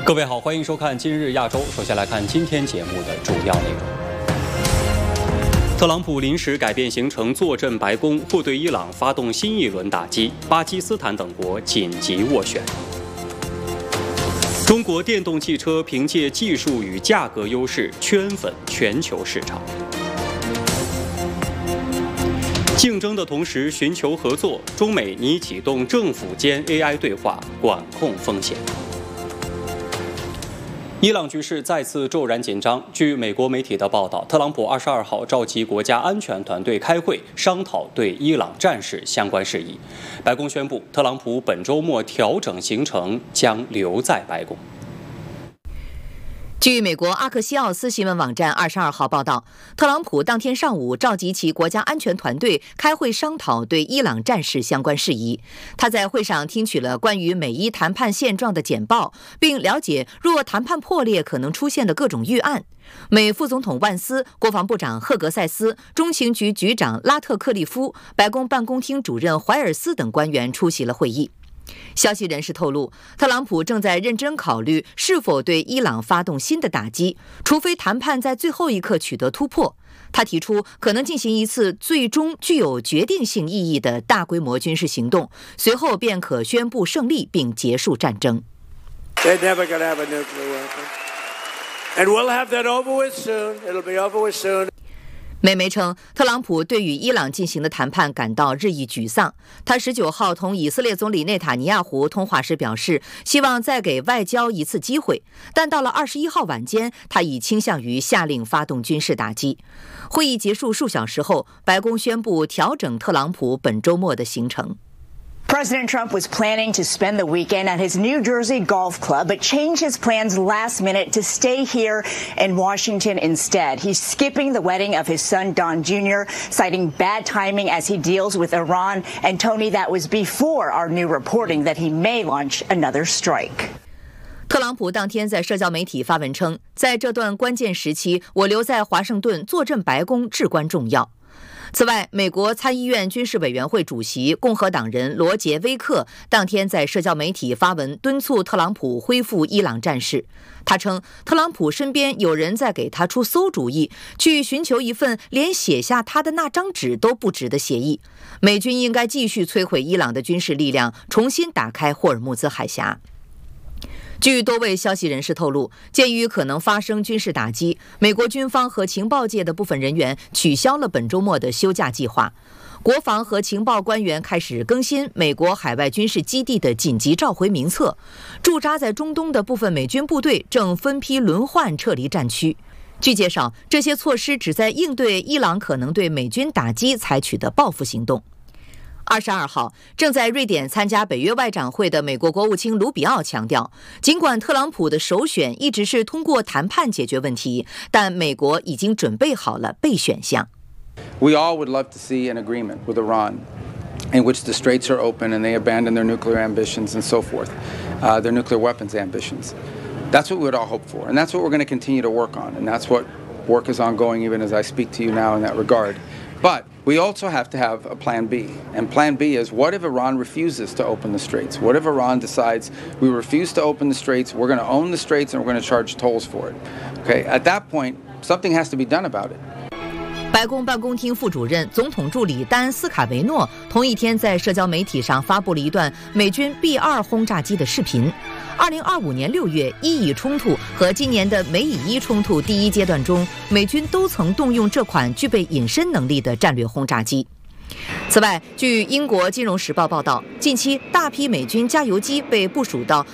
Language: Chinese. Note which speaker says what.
Speaker 1: 各位好，欢迎收看今日亚洲。首先来看今天节目的主要内容。特朗普临时改变行程坐镇白宫，或对伊朗发动新一轮打击。巴基斯坦等国紧急斡旋。中国电动汽车凭借技术与价格优势圈粉全球市场。竞争的同时寻求合作，中美拟启动政府间 AI 对话，管控风险。伊朗局势再次骤然紧张。据美国媒体的报道，特朗普22号召集国家安全团队开会，商讨对伊朗战事相关事宜。白宫宣布，特朗普本周末调整行程，将留在白宫。
Speaker 2: 据美国阿克西奥斯新闻网站22号报道，特朗普当天上午召集其国家安全团队开会商讨对伊朗战事相关事宜。他在会上听取了关于美伊谈判现状的简报，并了解若谈判破裂可能出现的各种预案。美副总统万斯、国防部长赫格塞斯、中情局局长拉特克利夫、白宫办公厅主任怀尔斯等官员出席了会议。消息人士透露，特朗普正在认真考虑是否对伊朗发动新的打击，除非谈判在最后一刻取得突破。他提出可能进行一次最终具有决定性意义的大规模军事行动，随后便可宣布胜利并结束战争。
Speaker 3: They're never going to have a nuclear weapon. And we'll have that over with soon. It'll be over with soon.
Speaker 2: 美媒称，特朗普对与伊朗进行的谈判感到日益沮丧。他19号同以色列总理内塔尼亚胡通话时表示，希望再给外交一次机会，但到了21号晚间，他已倾向于下令发动军事打击。会议结束数小时后，白宫宣布调整特朗普本周末的行程。
Speaker 4: President Trump was planning to spend the weekend at his New Jersey golf club, but changed his plans last minute to stay here in Washington instead. He's skipping the wedding of his son, Don Jr., citing bad timing as he deals with Iran. And Tony, that was before our new reporting that he may launch another strike.
Speaker 2: 特朗普当天在社交媒体发文称，在这段关键时期，我留在华盛顿坐镇白宫至关重要。此外，美国参议院军事委员会主席共和党人罗杰·威克当天在社交媒体发文敦促特朗普恢复伊朗战事。他称，特朗普身边有人在给他出馊主意，去寻求一份连写下他的那张纸都不值的协议。美军应该继续摧毁伊朗的军事力量，重新打开霍尔木兹海峡。据多位消息人士透露，鉴于可能发生军事打击，美国军方和情报界的部分人员取消了本周末的休假计划。国防和情报官员开始更新美国海外军事基地的紧急召回名册，驻扎在中东的部分美军部队正分批轮换撤离战区。据介绍，这些措施旨在应对伊朗可能对美军打击采取的报复行动。22号，正在瑞典参加北约外长会的美国国务卿卢比奥强调，尽管特朗普的首选一直是通过谈判解决问题，但美国已经准备好了备选项。
Speaker 5: We all would love to see an agreement with Iran in which the straits are open and they abandon their nuclear ambitions and so forth, their nuclear weapons ambitions. That's what we would all hope for, and that's what we're going to continue to work on, and that's what work is ongoing even as I speak to you now in that regard. But we also have to have a plan B. And plan B is, what if Iran refuses to open the straits? What if Iran decides we refuse to open the straits, we're going to own the straits, and we're going to charge tolls for it? Okay, at that point, something has to be done about it.
Speaker 2: 白宫办公厅副主任、总统助理丹·斯卡维诺同一天在社交媒体上发布了一段美军 B-2 轰炸机的视频。2025年6月伊以冲突和今年的美以伊冲突第一阶段中，美军都曾动用这款具备隐身能力的战略轰炸机。此外，据英国《金融时报》报道，近期大批美军加油机被部署到